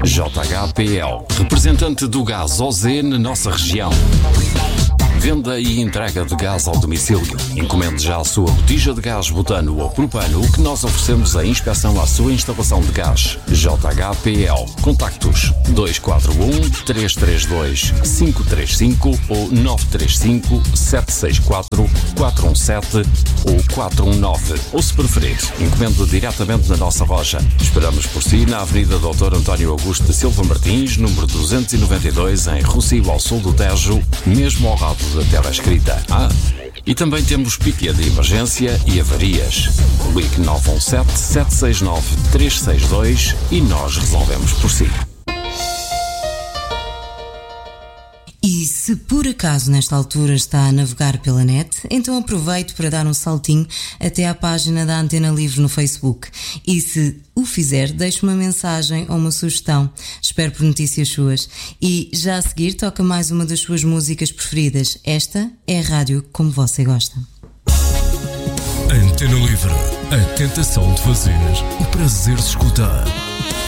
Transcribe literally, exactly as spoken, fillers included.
J H P L, representante do gás O Z na nossa região. Venda e entrega de gás ao domicílio. Encomende já a sua botija de gás butano ou propano, que nós oferecemos a inspeção à sua instalação de gás. J H P L. Contactos dois quatro um, três três dois, cinco três cinco ou nove três cinco, sete seis quatro, quatro um sete ou quatro um nove. Ou, se preferir, encomende diretamente na nossa loja. Esperamos por si na Avenida doutor António Augusto de Silva Martins, número duzentos e noventa e dois, em Rossio, ao sul do Tejo, mesmo ao lado da tela escrita. Ah, e também temos pique de emergência e avarias. Ligue nove um sete, sete seis nove, três seis dois e nós resolvemos por si. E se por acaso nesta altura está a navegar pela net, então aproveite para dar um saltinho até à página da Antena Livre no Facebook. E se o fizer, deixe uma mensagem ou uma sugestão. Espero por notícias suas. E já a seguir toca mais uma das suas músicas preferidas. Esta é a rádio como você gosta. Antena Livre, a tentação de fazer o prazer de escutar.